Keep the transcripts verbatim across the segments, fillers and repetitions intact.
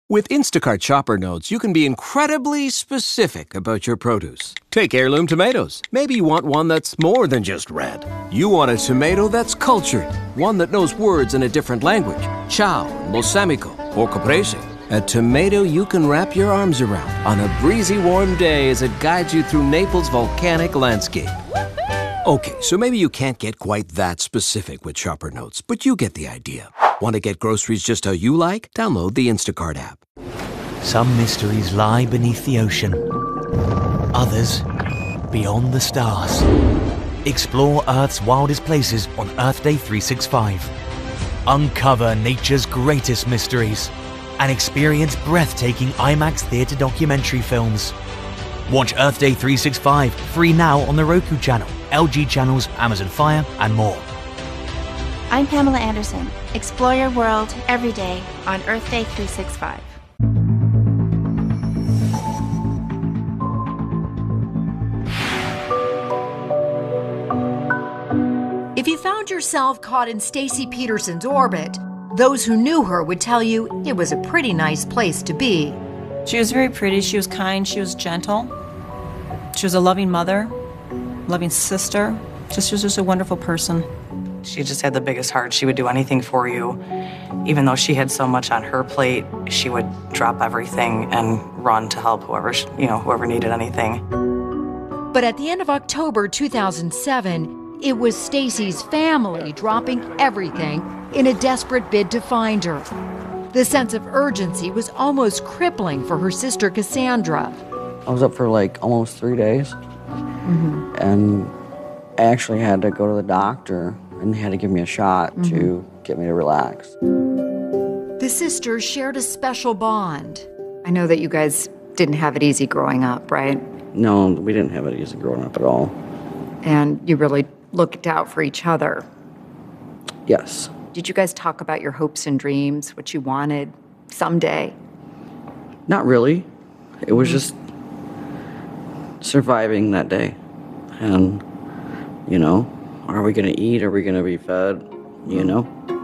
With Instacart Shopper Notes, you can be incredibly specific about your produce. Take heirloom tomatoes. Maybe you want one that's more than just red. You want a tomato that's cultured, one that knows words in a different language. Ciao, balsamico, or caprese. A tomato you can wrap your arms around on a breezy, warm day as it guides you through Naples' volcanic landscape. Okay, so maybe you can't get quite that specific with Shopper Notes, but you get the idea. Want to get groceries just how you like? Download the Instacart app. Some mysteries lie beneath the ocean. Others, beyond the stars. Explore Earth's wildest places on Earth Day three sixty-five. Uncover nature's greatest mysteries and experience breathtaking IMAX theater documentary films. Watch Earth Day three sixty-five free now on the Roku channel, L G channels, Amazon Fire, and more. I'm Pamela Anderson. Explore your world every day on Earth Day three sixty-five. If you found yourself caught in Stacy Peterson's orbit, those who knew her would tell you it was a pretty nice place to be. She was very pretty, she was kind, she was gentle. She was a loving mother, loving sister. Just, she was just a wonderful person. She just had the biggest heart. She would do anything for you. Even though she had so much on her plate, she would drop everything and run to help whoever, you know, whoever needed anything. But at the end of October two thousand seven, it was Stacy's family dropping everything in a desperate bid to find her. The sense of urgency was almost crippling for her sister Cassandra. I was up for like almost three days, mm-hmm. and I actually had to go to the doctor, and they had to give me a shot mm-hmm. to get me to relax. The sisters shared a special bond. I know that you guys didn't have it easy growing up, right? No, we didn't have it easy growing up at all. And you really looked out for each other. Yes. Did you guys talk about your hopes and dreams, what you wanted someday? Not really. It was just surviving that day. And, you know, are we going to eat? Are we going to be fed? You know?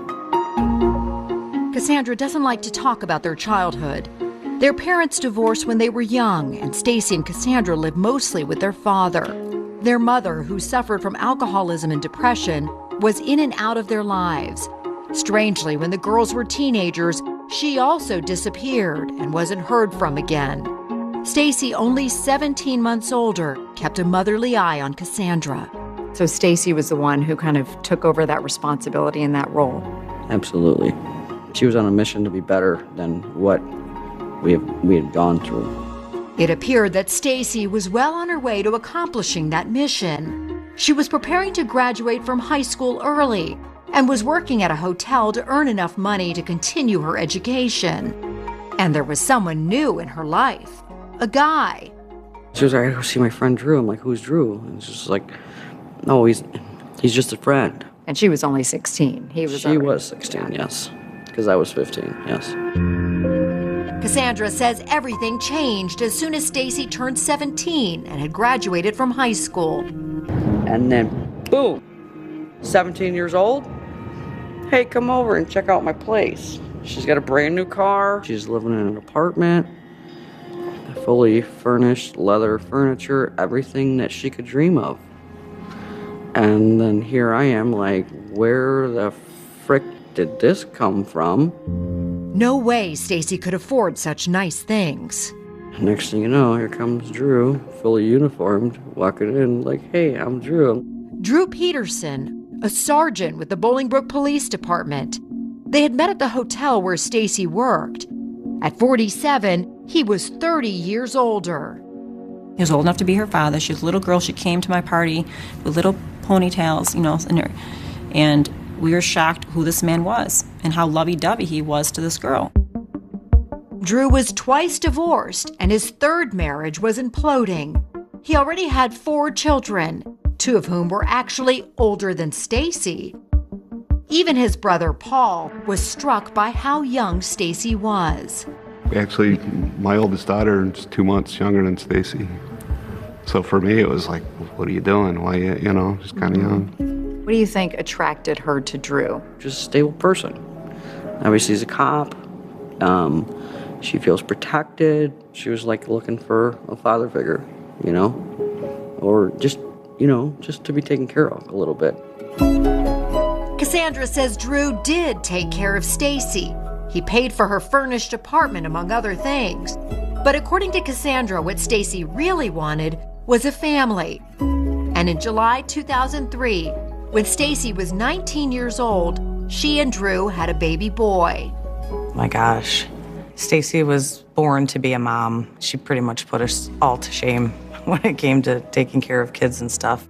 Cassandra doesn't like to talk about their childhood. Their parents divorced when they were young, and Stacy and Cassandra lived mostly with their father. Their mother, who suffered from alcoholism and depression, was in and out of their lives. Strangely, when the girls were teenagers, she also disappeared and wasn't heard from again. Stacy, only seventeen months older, kept a motherly eye on Cassandra. So Stacy was the one who kind of took over that responsibility in that role. Absolutely. She was on a mission to be better than what we have, we had gone through. It appeared that Stacy was well on her way to accomplishing that mission. She was preparing to graduate from high school early and was working at a hotel to earn enough money to continue her education. And there was someone new in her life, a guy. She was like, I gotta go see my friend Drew. I'm like, who's Drew? And she's like, no, he's he's just a friend. And she was only sixteen. He was. She was sixteen, yes. Because I was fifteen, yes. Cassandra says everything changed as soon as Stacy turned seventeen and had graduated from high school. And then, boom, seventeen years old. Hey, come over and check out my place. She's got a brand new car. She's living in an apartment. Fully furnished, leather furniture, everything that she could dream of. And then here I am like, where the frick did this come from? No way Stacy could afford such nice things. Next thing you know, here comes Drew, fully uniformed, walking in like, hey, I'm Drew. Drew Peterson, a sergeant with the Bolingbrook Police Department. They had met at the hotel where Stacy worked. At forty-seven, he was thirty years older. He was old enough to be her father. She was a little girl. She came to my party with little ponytails, you know, in her, and we were shocked who this man was and how lovey-dovey he was to this girl. Drew was twice divorced, and his third marriage was imploding. He already had four children, two of whom were actually older than Stacy. Even his brother Paul was struck by how young Stacy was. Actually, my oldest daughter is two months younger than Stacy. So for me, it was like, what are you doing? Why, you, you know, just kind of young. What do you think attracted her to Drew? Just a stable person. Obviously, he's a cop. Um, she feels protected. She was like looking for a father figure, you know, or just, you know, just to be taken care of a little bit. Cassandra says Drew did take care of Stacy. He paid for her furnished apartment, among other things. But according to Cassandra, what Stacy really wanted was a family. And in July two thousand three, when Stacy was nineteen years old, she and Drew had a baby boy. My gosh. Stacy was born to be a mom. She pretty much put us all to shame when it came to taking care of kids and stuff.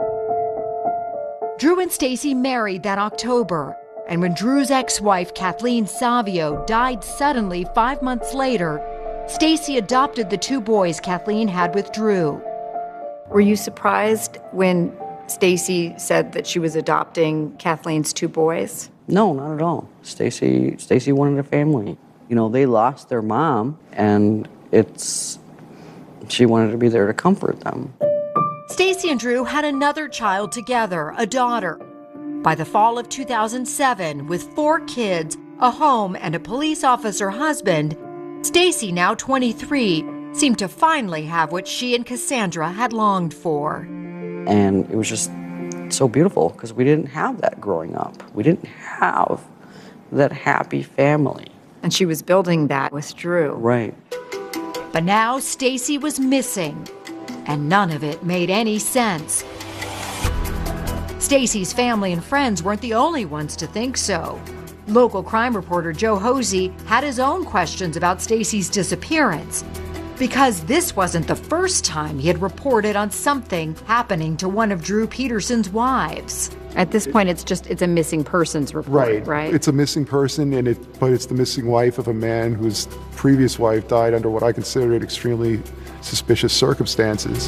Drew and Stacy married that October, and when Drew's ex-wife Kathleen Savio died suddenly five months later, Stacy adopted the two boys Kathleen had with Drew. Were you surprised when Stacy said that she was adopting Kathleen's two boys? No, not at all. Stacy Stacy wanted a family. You know, they lost their mom, and it's she wanted to be there to comfort them. Stacy and Drew had another child together, a daughter. By the fall of two thousand seven, with four kids, a home, and a police officer husband, Stacy, now twenty-three, seemed to finally have what she and Cassandra had longed for. And it was just so beautiful because we didn't have that growing up. We didn't have that happy family. And she was building that with Drew. Right. But now Stacy was missing, and none of it made any sense. Stacy's family and friends weren't the only ones to think so. Local crime reporter Joe Hosey had his own questions about Stacy's disappearance, because this wasn't the first time he had reported on something happening to one of Drew Peterson's wives. At this point, it's just, it's a missing persons report, right? right? It's a missing person, and it, but it's the missing wife of a man whose previous wife died under what I consider extremely suspicious circumstances.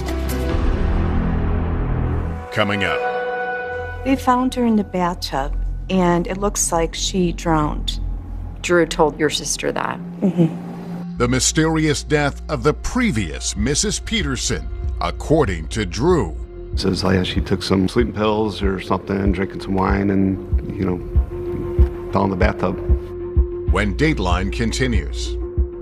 Coming up. They found her in the bathtub, and it looks like she drowned. Drew told your sister that. Mm-hmm. The mysterious death of the previous Missus Peterson, according to Drew. Says, oh yeah, she took some sleeping pills or something, drinking some wine, and, you know, fell in the bathtub. When Dateline continues.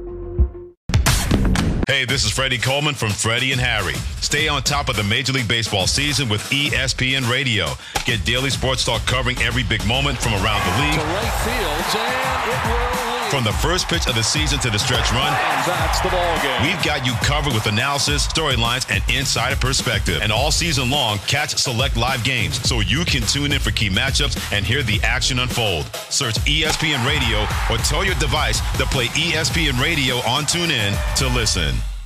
Hey, this is Freddie Coleman from Freddie and Harry. Stay on top of the Major League Baseball season with E S P N Radio. Get daily sports talk covering every big moment from around the league. To right field, and it will lead. From the first pitch of the season to the stretch run. And that's the ball game. We've got you covered with analysis, storylines, and insider perspective. And all season long, catch select live games so you can tune in for key matchups and hear the action unfold. Search E S P N Radio or tell your device to play E S P N Radio on TuneIn to listen.